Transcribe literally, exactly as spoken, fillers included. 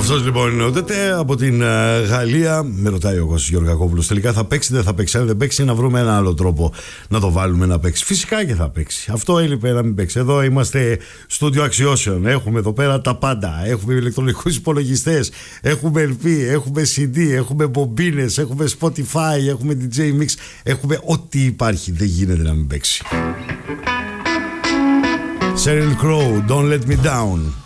Αυτός λοιπόν είναι ο Τετέ από την uh, Γαλλία. Με ρωτάει ο Κώστας Γεωργακόπουλος, τελικά θα παίξει, δεν θα παίξει? Αν δεν παίξει, να βρούμε ένα άλλο τρόπο να το βάλουμε να παίξει. Φυσικά και θα παίξει. Αυτό έλειπε να μην παίξει. Εδώ είμαστε στούντιο αξιώσεων. Έχουμε εδώ πέρα τα πάντα. Έχουμε ηλεκτρονικούς υπολογιστές. Έχουμε ελ πι, έχουμε σι ντι, έχουμε μπομπίνες, έχουμε Spotify, έχουμε ντι τζέι Mix. Έχουμε ό,τι υπάρχει. Δεν γίνεται να μην παίξει. Sheryl Crow, Don't Let Me Down.